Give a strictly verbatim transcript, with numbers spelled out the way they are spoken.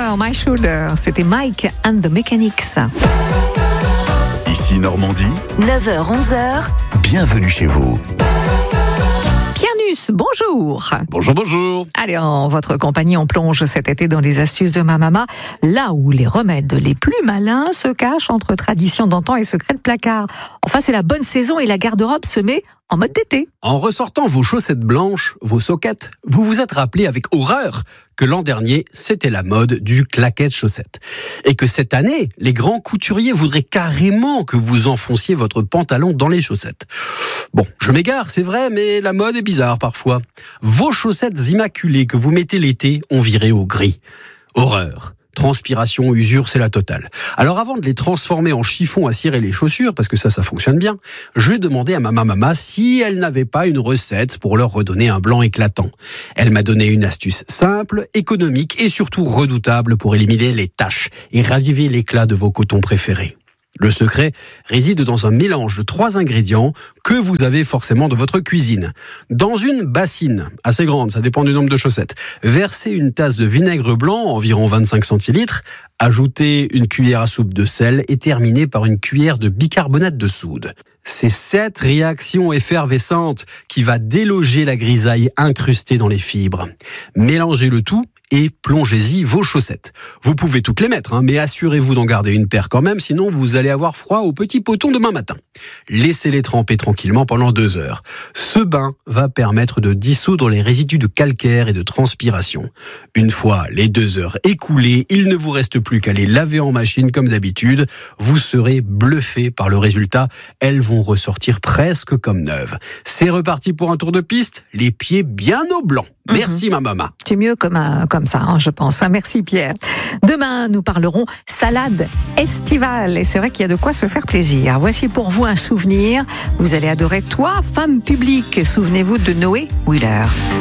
Over My Shoulder, c'était Mike and the Mechanics. Ici Normandie, neuf heures onze heures. Bienvenue chez vous. Pianus, bonjour. Bonjour, bonjour. Allez, en votre compagnie, on plonge cet été dans les astuces de ma maman, là où les remèdes les plus malins se cachent entre traditions d'antan et secrets de placard. Enfin, c'est la bonne saison et la garde-robe se met en mode d'été. En ressortant vos chaussettes blanches, vos soquettes, vous vous êtes rappelé avec horreur que l'an dernier, c'était la mode du claquette chaussette. Et que cette année, les grands couturiers voudraient carrément que vous enfonciez votre pantalon dans les chaussettes. Bon, je m'égare, c'est vrai, mais la mode est bizarre parfois. Vos chaussettes immaculées que vous mettez l'été ont viré au gris. Horreur. Transpiration, usure, c'est la totale. Alors avant de les transformer en chiffon à cirer les chaussures, parce que ça, ça fonctionne bien, je vais demander à ma maman si elle n'avait pas une recette pour leur redonner un blanc éclatant. Elle m'a donné une astuce simple, économique et surtout redoutable pour éliminer les taches et raviver l'éclat de vos cotons préférés. Le secret réside dans un mélange de trois ingrédients que vous avez forcément dans votre cuisine. Dans une bassine, assez grande, ça dépend du nombre de chaussettes, versez une tasse de vinaigre blanc, environ vingt-cinq centilitres, ajoutez une cuillère à soupe de sel et terminez par une cuillère de bicarbonate de soude. C'est cette réaction effervescente qui va déloger la grisaille incrustée dans les fibres. Mélangez le tout et plongez-y vos chaussettes. Vous pouvez toutes les mettre, hein, mais assurez-vous d'en garder une paire quand même, sinon vous allez avoir froid au petit poton demain matin. Laissez-les tremper tranquillement pendant deux heures. Ce bain va permettre de dissoudre les résidus de calcaire et de transpiration. Une fois les deux heures écoulées, il ne vous reste plus qu'à les laver en machine comme d'habitude. Vous serez bluffé par le résultat. Elles vont ressortir presque comme neuves. C'est reparti pour un tour de piste, les pieds bien au blanc. Merci mmh. ma maman. C'est mieux comme, euh, comme ça, hein, je pense. Merci Pierre. Demain, nous parlerons salade estivale. Et c'est vrai qu'il y a de quoi se faire plaisir. Voici pour vous un souvenir. Vous allez adorer Toi, femme publique. Souvenez-vous de Noé Wheeler.